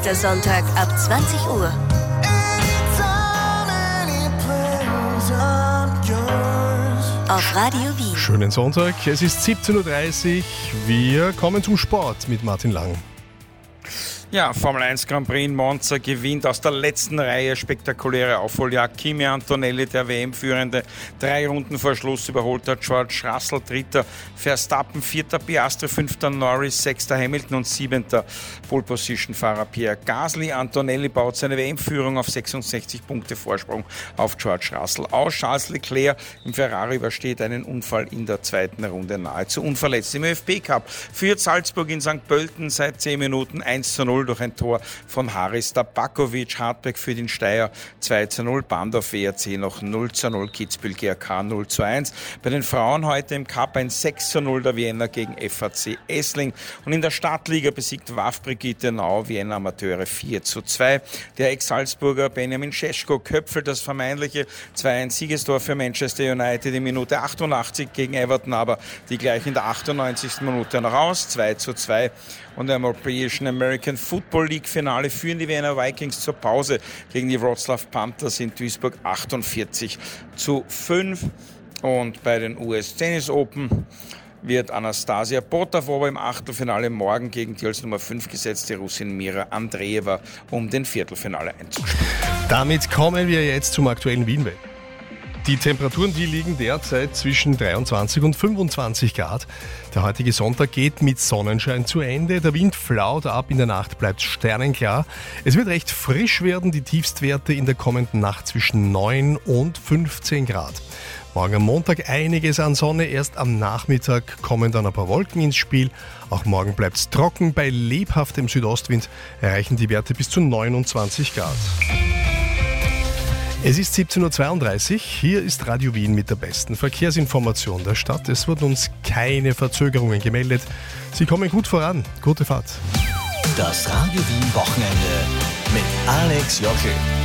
Heute Sonntag ab 20 Uhr. Auf Radio Wien. Schönen Sonntag, es ist 17.30 Uhr. Wir kommen zum Sport mit Martin Lang. Ja, Formel 1 Grand Prix in Monza gewinnt aus der letzten Reihe spektakuläre Aufholjagd. Kimi Antonelli, der WM-Führende, 3 Runden vor Schluss überholt hat George Russell, 3. Verstappen, 4. Piastri, 5. Norris, 6. Hamilton und 7. Pole-Position-Fahrer Pierre Gasly. Antonelli baut seine WM-Führung auf 66 Punkte Vorsprung auf George Russell aus. Charles Leclerc im Ferrari übersteht einen Unfall in der 2. Runde nahezu unverletzt. Im ÖFB-Cup führt Salzburg in St. Pölten seit 10 Minuten 1:0 durch ein Tor von Haris Tabakovic. Hartberg für den Steyr 2:0, Bandorf WRC noch 0:0, Kitzbühel GRK 0:1. Bei den Frauen heute im Cup ein 6:0 der Vienna gegen FAC Essling. Und in der Stadtliga besiegt WAF Brigitte Nau Vienna Amateure 4:2. Der Ex-Salzburger Benjamin Šeško köpfelt das vermeintliche 2:1-Siegestor für Manchester United in Minute 88 gegen Everton, aber die gleich in der 98. Minute noch aus, 2:2. Und im europäischen American Football League Finale führen die Vienna Vikings zur Pause gegen die Wroclaw Panthers in Duisburg 48:5. Und bei den US Tennis Open wird Anastasia Potapova im Achtelfinale morgen gegen die als Nummer 5 gesetzte Russin Mira Andreeva um den Viertelfinale einzuspielen. Damit kommen wir jetzt zum aktuellen Wienwetter. Die Temperaturen, die liegen derzeit zwischen 23 und 25 Grad. Der heutige Sonntag geht mit Sonnenschein zu Ende. Der Wind flaut ab, in der Nacht bleibt sternenklar. Es wird recht frisch werden, die Tiefstwerte in der kommenden Nacht zwischen 9 und 15 Grad. Morgen am Montag einiges an Sonne, erst am Nachmittag kommen dann ein paar Wolken ins Spiel. Auch morgen bleibt es trocken, bei lebhaftem Südostwind erreichen die Werte bis zu 29 Grad. Es ist 17.32 Uhr, hier ist Radio Wien mit der besten Verkehrsinformation der Stadt. Es wurden uns keine Verzögerungen gemeldet. Sie kommen gut voran. Gute Fahrt. Das Radio Wien Wochenende mit Alex Jochel.